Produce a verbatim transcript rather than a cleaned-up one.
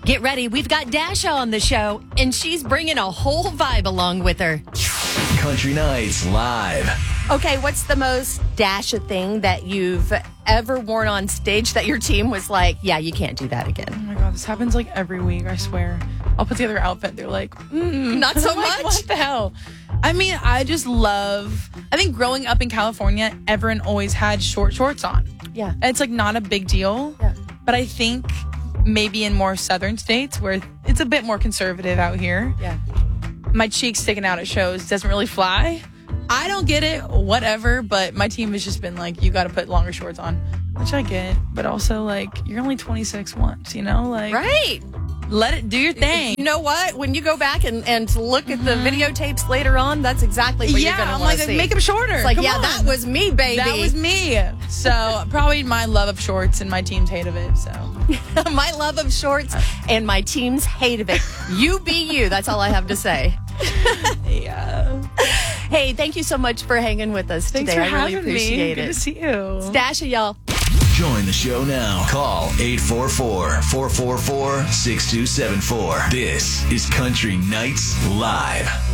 Get ready. We've got Dasha on the show, and she's bringing a whole vibe along with her. Country Nights Live. Okay, what's the most Dasha thing that you've ever worn on stage that your team was like, yeah, you can't do that again? Oh my God, this happens like every week, I swear. I'll put together an outfit. They're like, mm. Not so I'm like, much? What the hell? I mean, I just love, I think growing up in California, everyone always had short shorts on. Yeah. It's like not a big deal. Yeah. But I think maybe in more southern states where it's a bit more conservative out here, Yeah. my cheeks sticking out at shows doesn't really fly. I don't get it, whatever, but my team has just been like, you got to put longer shorts on, which I get. But also, like, you're only twenty-six once, you know? Like, Right. let it do your thing. You know what? When you go back and, and look at the videotapes later on, that's exactly what yeah, you're going to I'm want like, to see. make them shorter. It's like, Come yeah, on. that was me, baby. That was me. So probably my love of shorts and my team's hate of it. So my love of shorts and my team's hate of it. You be you. That's all I have to say. yeah. Hey, thank you so much for hanging with us Thanks today. for I really having appreciate me. it. Good to see you. It's Dasha, y'all. Join the show now. Call eight four four, four four four, six two seven four. This is Country Nights Live.